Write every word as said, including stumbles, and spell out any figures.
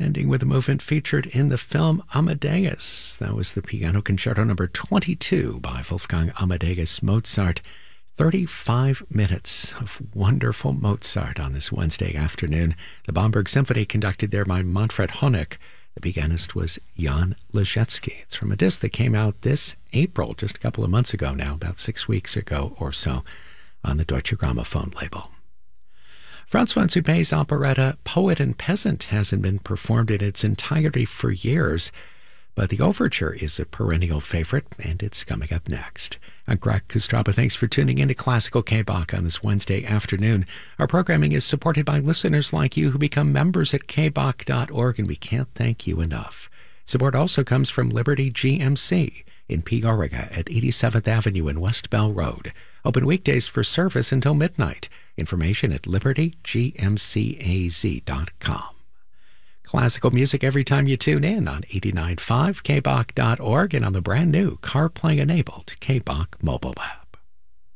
Ending with a movement featured in the film Amadeus. That was the Piano Concerto number twenty-two by Wolfgang Amadeus Mozart. thirty-five minutes of wonderful Mozart on this Wednesday afternoon. The Bamberg Symphony conducted there by Manfred Honeck. The pianist was Jan Leschetski. It's from a disc that came out this April, just a couple of months ago now, about six weeks ago or so, on the Deutsche Grammophon label. Franz von Suppé's operetta Poet and Peasant hasn't been performed in its entirety for years, but the overture is a perennial favorite, and it's coming up next. I'm Greg Kostraba. Thanks for tuning in to Classical K-Bach on this Wednesday afternoon. Our programming is supported by listeners like you who become members at k bach dot org, and we can't thank you enough. Support also comes from Liberty G M C in Peoria at eighty-seventh Avenue and West Bell Road. Open weekdays for service until midnight. Information at liberty g m c a z dot com. Classical music every time you tune in on eighty-nine point five k bach dot org and on the brand new CarPlay-enabled K-Bach mobile app.